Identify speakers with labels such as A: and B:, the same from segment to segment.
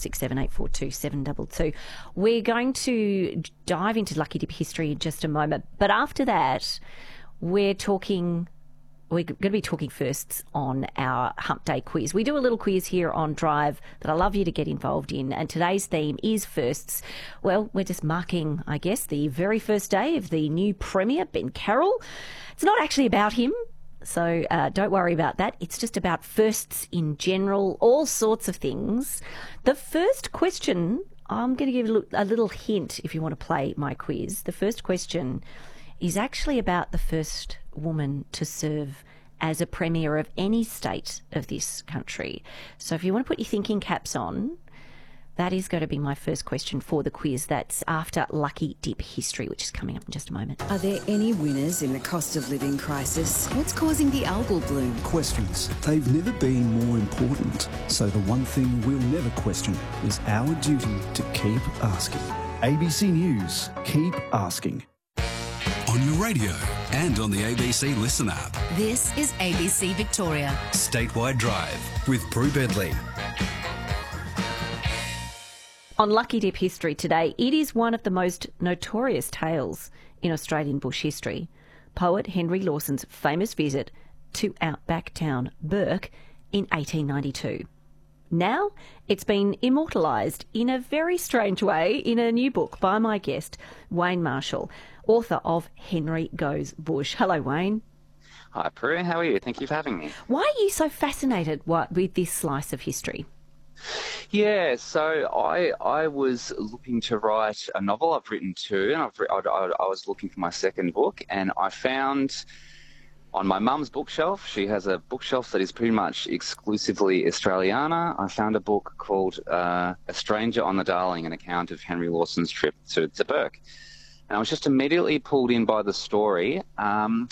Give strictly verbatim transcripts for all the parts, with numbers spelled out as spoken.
A: six seven eight four two seven two two. We're going to dive into Lucky Dip history in just a moment, but after that, we're talking... We're going to be talking firsts on our Hump Day quiz. We do a little quiz here on Drive that I love you to get involved in, and today's theme is firsts. Well, we're just marking, I guess, the very first day of the new Premier, Ben Carroll. It's not actually about him, so uh, don't worry about that. It's just about firsts in general, all sorts of things. The first question, I'm going to give a a little hint if you want to play my quiz. The first question is actually about the first woman to serve as a premier of any state of this country. So if you want to put your thinking caps on, that is going to be my first question for the quiz. That's after Lucky Dip history, which is coming up in just a moment.
B: Are there any winners in the cost of living crisis? What's causing the algal bloom?
C: Questions. They've never been more important. So the one thing we'll never question is our duty to keep asking. A B C News. Keep asking.
D: On your radio and on the A B C Listen app.
E: This is A B C Victoria.
D: Statewide Drive with Prue Bedley.
A: On Lucky Dip history today, it is one of the most notorious tales in Australian bush history. Poet Henry Lawson's famous visit to outback town Bourke in eighteen ninety-two. Now it's been immortalised in a very strange way in a new book by my guest, Wayne Marshall, author of Henry Goes Bush. Hello, Wayne.
F: Hi, Prue. How are you? Thank you for having me.
A: Why are you so fascinated with this slice of history?
F: Yeah, so I I was looking to write a novel. I've written two, and I've I, I, I was looking for my second book, and I found on my mum's bookshelf, she has a bookshelf that is pretty much exclusively Australiana. I found a book called uh, A Stranger on the Darling, an account of Henry Lawson's trip to, to Bourke. And I was just immediately pulled in by the story. Um,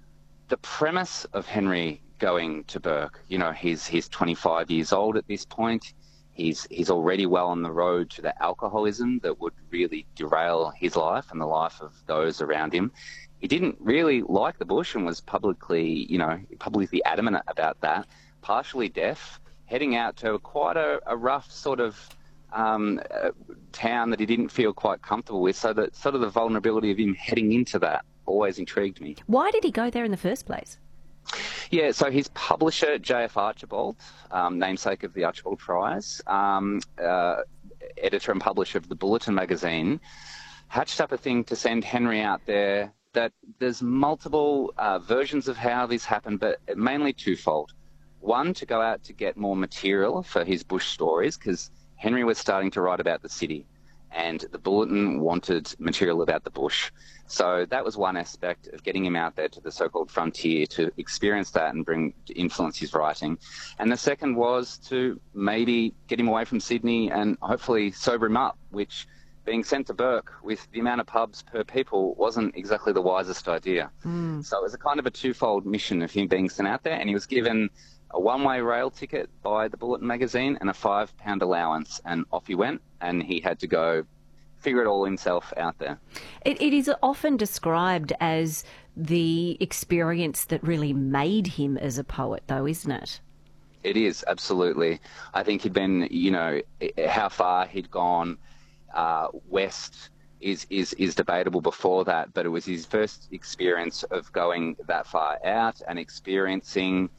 F: the premise of Henry going to Bourke, you know, he's he's twenty-five years old at this point. He's he's already well on the road to the alcoholism that would really derail his life and the life of those around him. He didn't really like the bush and was publicly, you know, publicly adamant about that. Partially deaf, heading out to quite a, a rough sort of um, uh, town that he didn't feel quite comfortable with. So that sort of the vulnerability of him heading into that always intrigued me.
A: Why did he go there in the first place?
F: Yeah, so his publisher, J F Archibald, um, namesake of the Archibald Prize, um, uh, editor and publisher of the Bulletin magazine, hatched up a thing to send Henry out there. That there's multiple uh, versions of how this happened, but mainly twofold. One, to go out to get more material for his bush stories, because Henry was starting to write about the city, and the Bulletin wanted material about the bush. So that was one aspect of getting him out there to the so-called frontier to experience that and bring to influence his writing. And the second was to maybe get him away from Sydney and hopefully sober him up, which, being sent to Bourke with the amount of pubs per people, wasn't exactly the wisest idea. Mm. So it was a kind of a twofold mission of him being sent out there, and he was given a one-way rail ticket by the Bulletin magazine and a five-pound allowance, and off he went, and he had to go figure it all himself out there.
A: It, it is often described as the experience that really made him as a poet, though, isn't it?
F: It is, absolutely. I think he'd been, you know, how far he'd gone uh, west is, is, is debatable before that, but it was his first experience of going that far out and experiencing.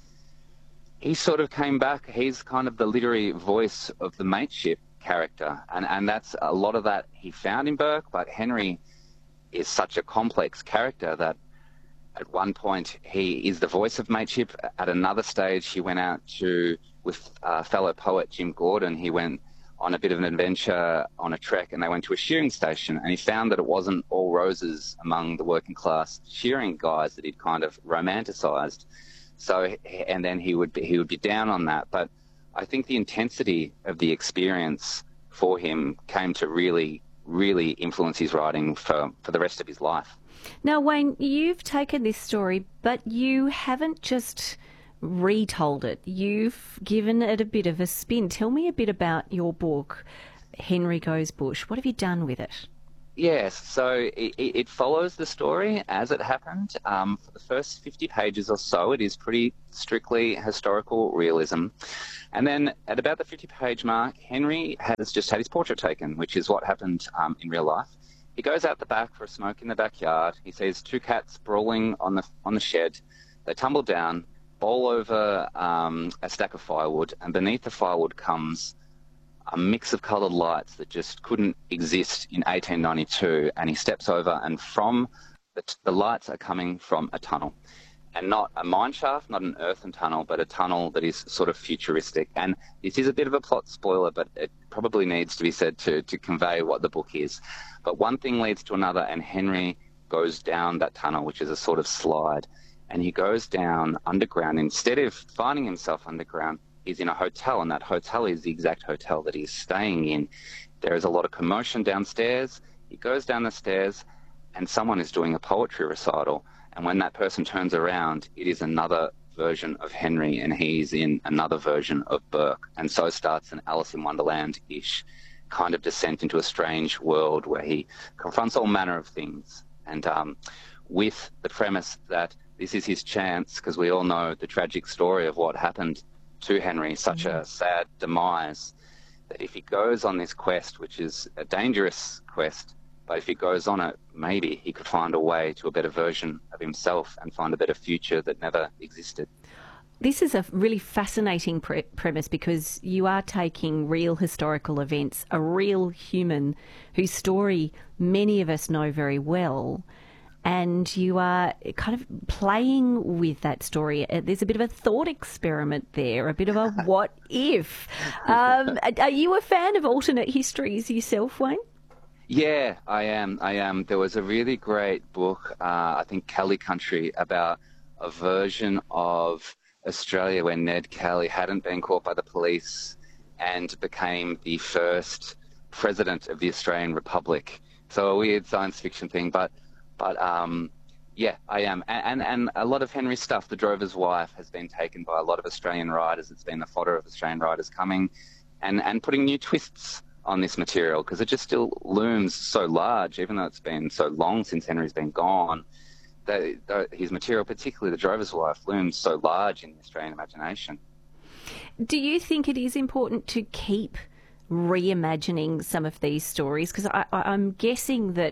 F: He sort of came back, he's kind of the literary voice of the mateship character, and, and that's a lot of that he found in Bourke, but Henry is such a complex character that at one point he is the voice of mateship. At another stage he went out to, with uh, fellow poet Jim Gordon, he went on a bit of an adventure on a trek, and they went to a shearing station, and he found that it wasn't all roses among the working class shearing guys that he'd kind of romanticised. So, and then he would be, he would be down on that. But I think the intensity of the experience for him came to really, really influence his writing for, for the rest of his life.
A: Now, Wayne, you've taken this story, but you haven't just retold it. You've given it a bit of a spin. Tell me a bit about your book, Henry Goes Bush. What have you done with it?
F: Yes, so it, it follows the story as it happened. Um, for the first fifty pages or so, it is pretty strictly historical realism. And then at about the fifty-page mark, Henry has just had his portrait taken, which is what happened um, in real life. He goes out the back for a smoke in the backyard. He sees two cats brawling on the on the shed. They tumble down, bowl over um, a stack of firewood, and beneath the firewood comes a mix of coloured lights that just couldn't exist in eighteen ninety-two, and he steps over, and from the, t- the lights are coming from a tunnel, and not a mine shaft, not an earthen tunnel, but a tunnel that is sort of futuristic. And this is a bit of a plot spoiler, but it probably needs to be said to, to convey what the book is. But one thing leads to another, and Henry goes down that tunnel, which is a sort of slide, and he goes down underground. Instead of finding himself underground, he's in a hotel, and that hotel is the exact hotel that he's staying in. There is a lot of commotion downstairs. He goes down the stairs, and someone is doing a poetry recital. And when that person turns around, it is another version of Henry, and he's in another version of Burke. And so starts an Alice in Wonderland-ish kind of descent into a strange world where he confronts all manner of things. And um, with the premise that this is his chance, because we all know the tragic story of what happened to Henry, such a sad demise, that if he goes on this quest, which is a dangerous quest, but if he goes on it, maybe he could find a way to a better version of himself and find a better future that never existed.
A: This is a really fascinating pre- premise because you are taking real historical events, a real human whose story many of us know very well, and you are kind of playing with that story. There's a bit of a thought experiment there, a bit of a what if. Um, are you a fan of alternate histories yourself, Wayne?
F: Yeah, I am. I am. There was a really great book, uh, I think Kelly Country, about a version of Australia where Ned Kelly hadn't been caught by the police and became the first president of the Australian Republic. So a weird science fiction thing, but But, um, yeah, I am. And, and and a lot of Henry's stuff, The Drover's Wife, has been taken by a lot of Australian writers. It's been the fodder of Australian writers coming and, and putting new twists on this material, because it just still looms so large, even though it's been so long since Henry's been gone. That, that his material, particularly The Drover's Wife, looms so large in the Australian imagination.
A: Do you think it is important to keep reimagining some of these stories? Because I, I, I'm guessing that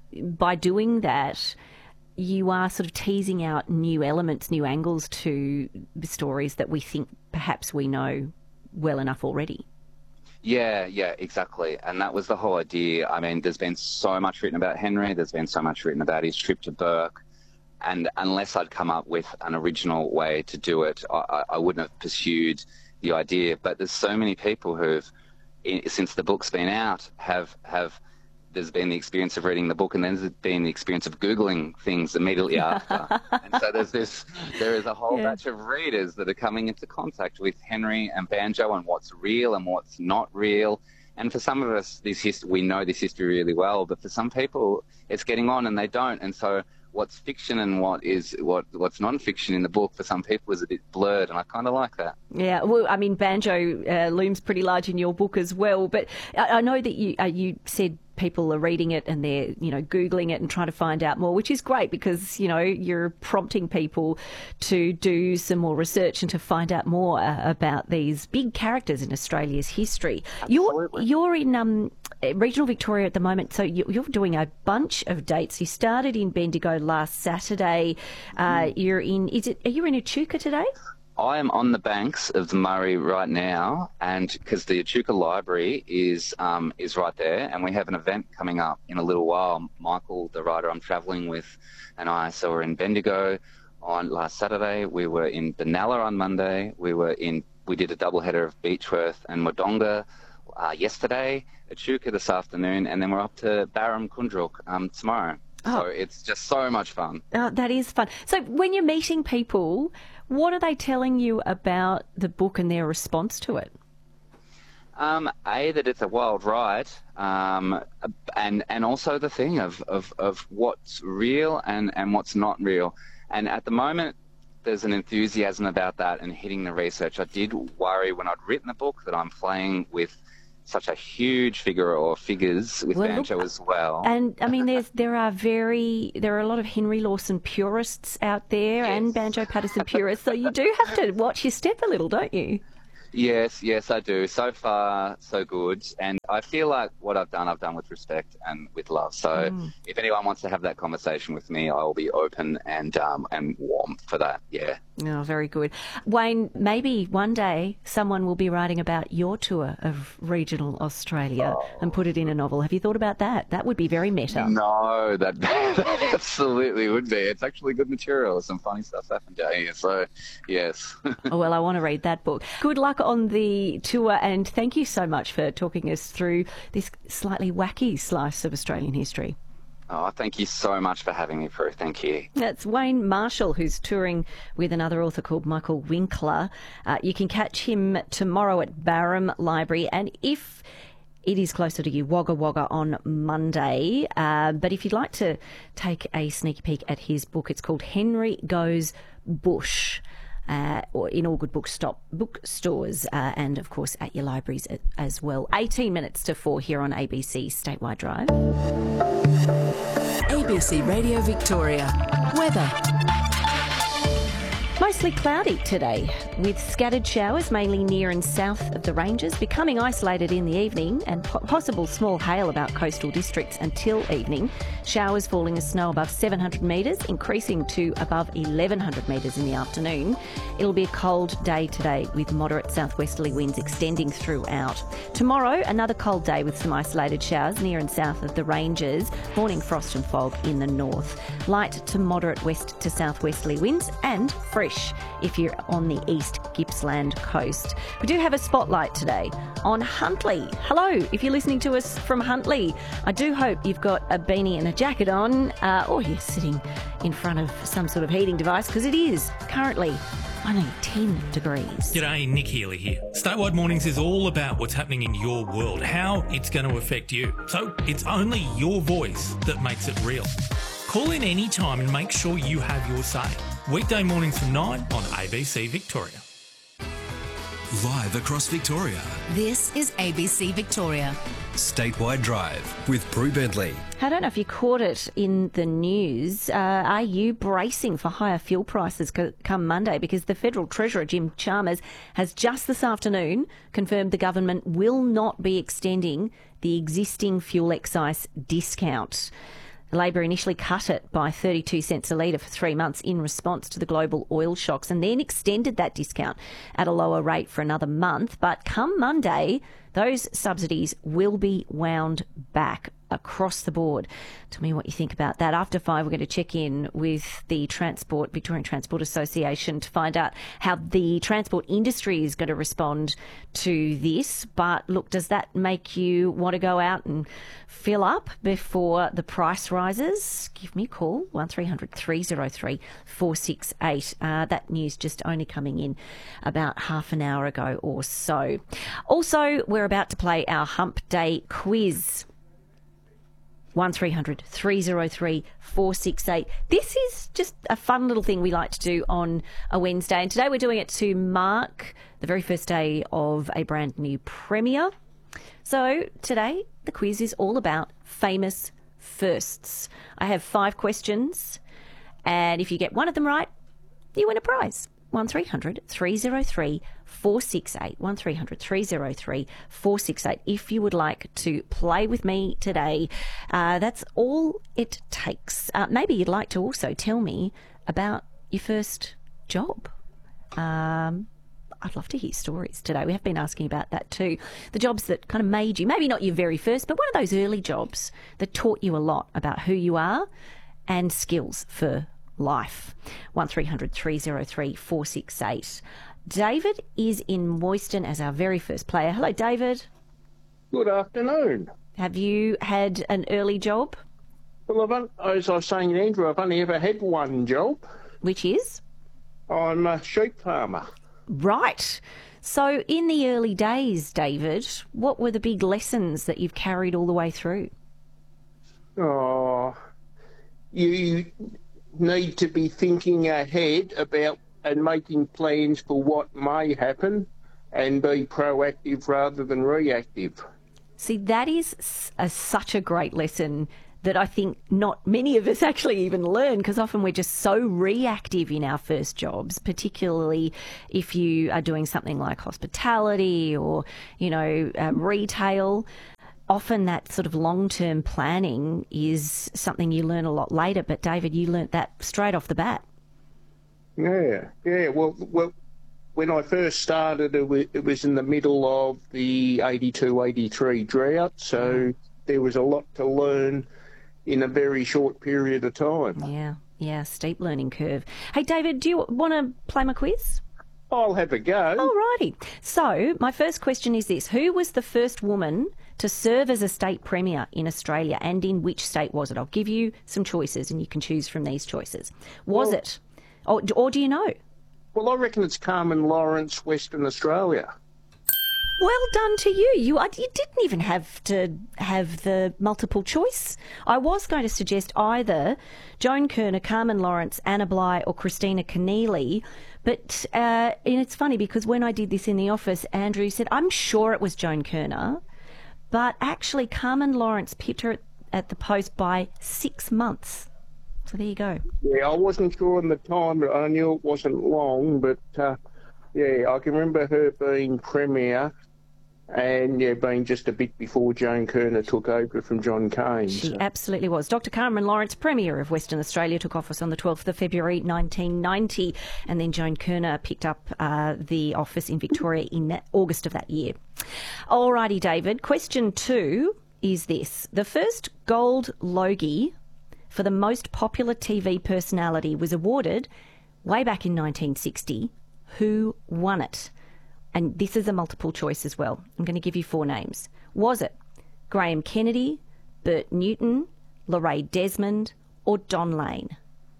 A: by doing that, you are sort of teasing out new elements, new angles to the stories that we think perhaps we know well enough already.
F: Yeah, yeah, exactly. And that was the whole idea. I mean, there's been so much written about Henry. There's been so much written about his trip to Burke. And unless I'd come up with an original way to do it, I, I wouldn't have pursued the idea. But there's so many people who've, since the book's been out, have have... there's been the experience of reading the book, and then there's been the experience of Googling things immediately after. And so there's this, there is a whole yeah. batch of readers that are coming into contact with Henry and Banjo and what's real and what's not real. And for some of us, this hist- we know this history really well, but for some people, it's getting on and they don't. And so what's fiction and what is what what's non-fiction in the book for some people is a bit blurred, and I kind of like that.
A: Yeah, well, I mean, Banjo uh, looms pretty large in your book as well, but I, I know that you uh, you said people are reading it and they're, you know, Googling it and trying to find out more, which is great because, you know, you're prompting people to do some more research and to find out more uh, about these big characters in Australia's history.
F: Absolutely.
A: You're, you're in um, regional Victoria at the moment, so you, you're doing a bunch of dates. You started in Bendigo last Saturday. Uh, mm. You're in, is it, are you in Echuca today?
F: I am on the banks of the Murray right now, and because the Echuca Library is um, is right there, and we have an event coming up in a little while. Michael, the writer I'm travelling with, and I, so we're in Bendigo on last Saturday. We were in Benalla on Monday. We were in, we did a doubleheader of Beechworth and Wodonga uh, yesterday, Echuca this afternoon, and then we're up to Barham Kundruk um, tomorrow. Oh. So it's just so much fun.
A: Oh, that is fun. So when you're meeting people, what are they telling you about the book and their response to it?
F: Um, A, that it's a wild ride, um, and and also the thing of, of, of what's real and, and what's not real. And at the moment, there's an enthusiasm about that and hitting the research. I did worry when I'd written the book that I'm playing with such a huge figure or figures with
A: Well,
F: banjo
A: look,
F: as well.
A: And I mean, there's there are very there are a lot of Henry Lawson purists out there,
F: Yes.
A: and Banjo Patterson purists. So you do have to watch your step a little, don't you?
F: Yes, yes, I do. So far, so good. And I feel like what I've done, I've done with respect and with love. So
A: Mm.
F: if anyone wants to have that conversation with me, I will be open and um, and warm for that. Yeah.
A: Oh, very good. Wayne, maybe one day someone will be writing about your tour of regional Australia and put it in a novel. Have you thought about that? That would be very meta.
F: No, that, that absolutely would be. It's actually good material. Some funny stuff's happened down here. So, yes.
A: Oh, well, I want to read that book. Good luck on the tour, and thank you so much for talking us through this slightly wacky slice of Australian history.
F: Oh, thank you so much for having me, Prue. Thank you.
A: That's Wayne Marshall, who's touring with another author called Michael Winkler. Uh, you can catch him tomorrow at Barham Library, and if it is closer to you, Wagga Wagga on Monday. Uh, but if you'd like to take a sneaky peek at his book, it's called Henry Goes Bush. Uh, or in all good bookstop bookstores uh, and, of course, at your libraries as well. eighteen minutes to four here on A B C Statewide Drive.
E: A B C Radio Victoria. Weather.
A: Mostly cloudy today, with scattered showers mainly near and south of the ranges, becoming isolated in the evening, and po- possible small hail about coastal districts until evening. Showers falling as snow above seven hundred metres, increasing to above eleven hundred metres in the afternoon. It'll be a cold day today, with moderate southwesterly winds extending throughout. Tomorrow, another cold day with some isolated showers near and south of the ranges, morning frost and fog in the north. Light to moderate west to southwesterly winds and fresh if you're on the East Gippsland coast. We do have a spotlight today on Huntly. Hello, if you're listening to us from Huntly. I do hope you've got a beanie and a jacket on, uh, or you're sitting in front of some sort of heating device, because it is currently only ten degrees.
G: G'day, Nick Healy here. Statewide Mornings is all about what's happening in your world, how it's going to affect you. So it's only your voice that makes it real. Call in any time and make sure you have your say. Weekday mornings from nine on A B C Victoria.
D: Live across Victoria.
E: This is A B C Victoria.
D: Statewide Drive with Prue Bentley.
A: I don't know if you caught it in the news. Uh, are you bracing for higher fuel prices co- come Monday? Because the Federal Treasurer, Jim Chalmers, has just this afternoon confirmed the government will not be extending the existing fuel excise discount. Labor initially cut it by thirty-two cents a litre for three months in response to the global oil shocks, and then extended that discount at a lower rate for another month. But come Monday, those subsidies will be wound back across the board. Tell me what you think about that. After five, we're going to check in with the Transport Victorian Transport Association to find out how the transport industry is going to respond to this. But look, does that make you want to go out and fill up before the price rises? Give me a call, one three hundred three oh three four six eight. Uh, that news just only coming in about half an hour ago or so. Also, we're about to play our Hump Day quiz. one three hundred three oh three four six eight. This is just a fun little thing we like to do on a Wednesday, and today we're doing it to mark the very first day of a brand new premiere. So today the quiz is all about famous firsts. I have five questions, and if you get one of them right, you win a prize. one three hundred three oh three four six eight. one three hundred three oh three four six eight. If you would like to play with me today, uh, that's all it takes. Uh, maybe you'd like to also tell me about your first job. Um, I'd love to hear stories today. We have been asking about that too. The jobs that kind of made you, maybe not your very first, but one of those early jobs that taught you a lot about who you are and skills for life. one three hundred three oh three four six eight. David is in Moyston as our very first player. Hello, David.
H: Good afternoon.
A: Have you had an early job?
H: Well, I've, on- as I was saying to Andrew, I've only ever had one job.
A: Which is?
H: I'm a sheep farmer.
A: Right. So in the early days, David, what were the big lessons that you've carried all the way through?
H: Oh, you need to be thinking ahead about and making plans for what may happen and be proactive rather than reactive.
A: See, that is s- a, such a great lesson that I think not many of us actually even learn, because often we're just so reactive in our first jobs, particularly if you are doing something like hospitality or, you know, uh, retail. Often that sort of long-term planning is something you learn a lot later. But David, you learnt that straight off the bat.
H: Yeah, yeah. Well, well, when I first started, it was, it was in the middle of the eighty-two eighty-three drought, so there was a lot to learn in a very short period of time.
A: Yeah, yeah, steep learning curve. Hey, David, do you want to play my quiz?
H: I'll have a go.
A: Alrighty. So, my first question is this. Who was the first woman to serve as a state premier in Australia, and in which state was it? I'll give you some choices and you can choose from these choices. Was
H: Well-
A: it, or, or do you know?
H: Well, I reckon it's Carmen Lawrence, Western Australia.
A: Well done to you. You, you didn't even have to have the multiple choice. I was going to suggest either Joan Kerner, Carmen Lawrence, Anna Bligh or Christina Keneally. But uh, and it's funny because when I did this in the office, Andrew said, I'm sure it was Joan Kerner. But actually, Carmen Lawrence pipped her at, at the post by six months. So there you go.
H: Yeah, I wasn't sure on the time, but I knew it wasn't long. But, uh, yeah, I can remember her being premier and, yeah, being just a bit before Joan Kerner took over from John Cain.
A: She
H: so.
A: absolutely was. Doctor Carmen Lawrence, Premier of Western Australia, took office on the twelfth of February nineteen ninety, and then Joan Kerner picked up uh, the office in Victoria in that August of that year. Alrighty, David. Question two is this. The first Gold Logie for the most popular T V personality was awarded way back in nineteen sixty. Who won it? And this is a multiple choice as well. I'm going to give you four names. Was it Graham Kennedy, Bert Newton, Lorraine Desmond, or Don Lane?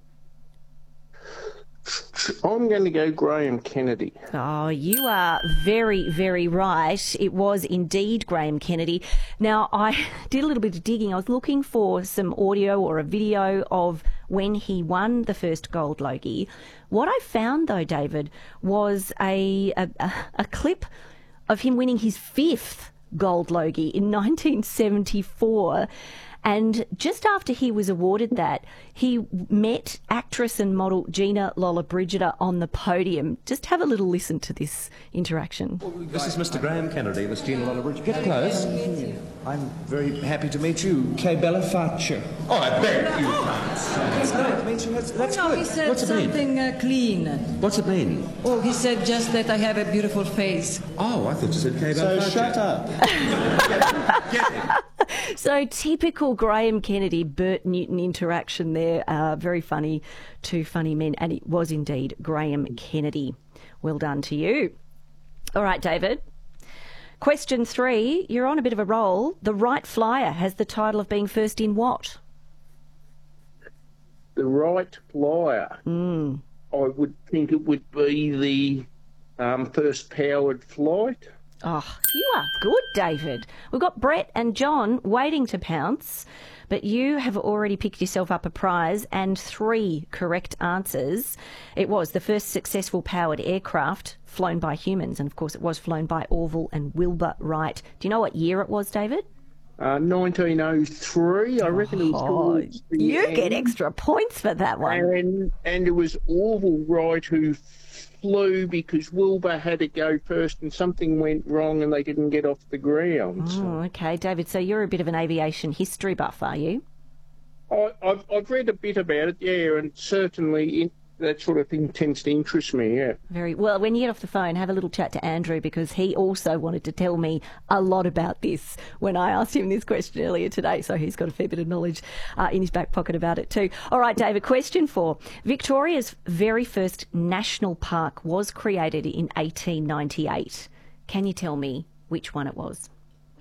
H: I'm going to go Graham Kennedy.
A: Oh, you are very, very right. It was indeed Graham Kennedy. Now, I did a little bit of digging. I was looking for some audio or a video of when he won the first Gold Logie. What I found, though, David, was a, a, a clip of him winning his fifth Gold Logie in nineteen seventy-four. And just after he was awarded that, he met actress and model Gina Lollobrigida on the podium. Just have a little listen to this interaction.
I: This is Mister Graham Kennedy. This is Gina Lollobrigida. Get close. I'm very happy to meet you. Che bella faccia. Oh, I beg you can't. That's good. I mean, that's, that's
J: no,
I: good.
J: he said
I: What's it mean?
J: something uh, clean.
I: What's it mean?
J: Oh, he said just that I have a beautiful face.
I: Oh, I thought you said che bella faccia.
C: So shut up.
I: Get it.
A: So typical Graham Kennedy, Bert Newton interaction there. Uh, very funny, two funny men. And it was indeed Graham Kennedy. Well done to you. All right, David. Question three. You're on a bit of a roll. The Wright Flyer has the title of being first in what?
H: The Wright Flyer.
A: Mm.
H: I would think it would be the um, first powered flight.
A: Oh, you are good, David. We've got Brett and John waiting to pounce, but you have already picked yourself up a prize and three correct answers. It was the first successful powered aircraft flown by humans, and of course it was flown by Orville and Wilbur Wright. Do you know what year it was, David?
H: Uh, nineteen oh three, I reckon it was.
A: Oh,
H: towards the
A: you
H: end.
A: get extra points for that one.
H: And, and it was Orville Wright who flew because Wilbur had to go first and something went wrong and they didn't get off the ground. So.
A: Oh, okay, David, so you're a bit of an aviation history buff, are you?
H: I, I've, I've read a bit about it, yeah, and certainly in, that sort of thing tends to interest me, yeah.
A: Very well. When you get off the phone, have a little chat to Andrew, because he also wanted to tell me a lot about this when I asked him this question earlier today. So he's got a fair bit of knowledge uh, in his back pocket about it too. All right, David, question four. Victoria's very first national park was created in eighteen ninety-eight. Can you tell me which one it was?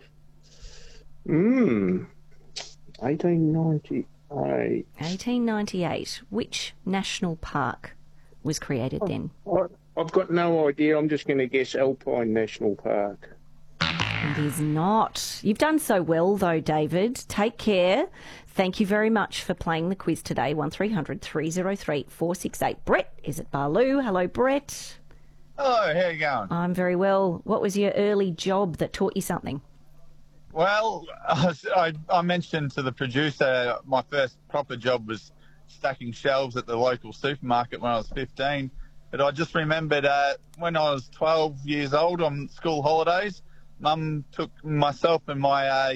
H: Hmm. eighteen ninety-eight.
A: eighteen ninety-eight. Which national park was created then?
H: I, I've got no idea. I'm just going to guess Alpine National Park.
A: It is not. You've done so well, though, David. Take care. Thank you very much for playing the quiz today. one three hundred three oh three four six eight. Brett is at Barloo. Hello, Brett.
K: Hello, how you going?
A: I'm very well. What was your early job that taught you something?
K: Well, I, I mentioned to the producer my first proper job was stacking shelves at the local supermarket when I was fifteen. But I just remembered uh, when I was twelve years old on school holidays, Mum took myself and my uh,